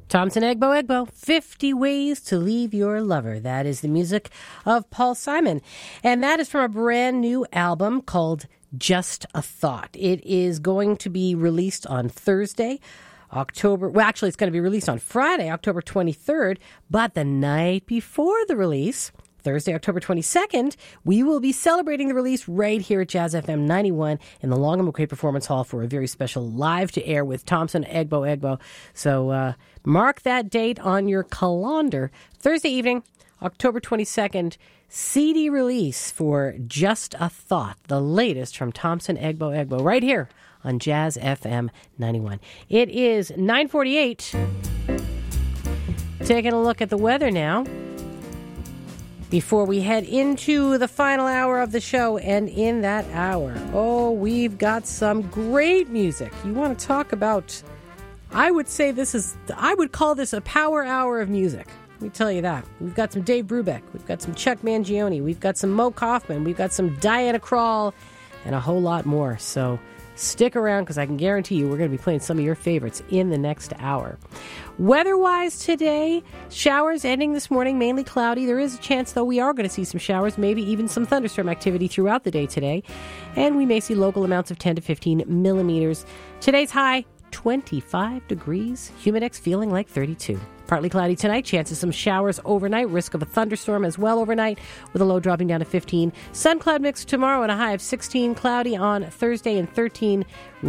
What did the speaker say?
Thompson Egbo, 50 Ways to Leave Your Lover. That is the music of Paul Simon. And that is from a brand new album called Just a Thought. It is going to be released on Thursday, it's going to be released on Friday, October 23rd. But the night before the release, Thursday, October 22nd, we will be celebrating the release right here at Jazz FM 91 in the Long and McQuaid Performance Hall for a very special live to air with Thompson Egbo. So mark that date on your calendar. Thursday evening, October 22nd, CD release for Just a Thought, the latest from Thompson Egbo, right here on Jazz FM 91. It is 9:48. Taking a look at the weather now, before we head into the final hour of the show. And in that hour, we've got some great music. You want to talk about, I would call this a power hour of music. Let me tell you that. We've got some Dave Brubeck. We've got some Chuck Mangione. We've got some Mo Kaufman. We've got some Diana Krall and a whole lot more. So stick around, because I can guarantee you we're going to be playing some of your favorites in the next hour. Weather-wise today, showers ending this morning, mainly cloudy. There is a chance, though, we are going to see some showers, maybe even some thunderstorm activity throughout the day today. And we may see local amounts of 10 to 15 millimeters. Today's high, 25 degrees. Humidex feeling like 32. Partly cloudy tonight, chance of some showers overnight, risk of a thunderstorm as well overnight, with a low dropping down to 15. Sun cloud mix tomorrow and a high of 16, cloudy on Thursday and 13.